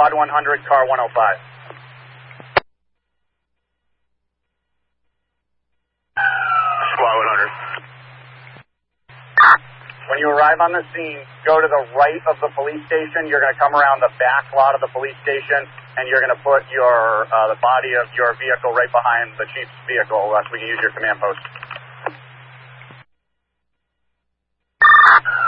Squad 100, car 105. Squad 100. When you arrive on the scene, go to the right of the police station. You're going to come around the back lot of the police station, and you're going to put your the body of your vehicle right behind the chief's vehicle, so we can use your command post.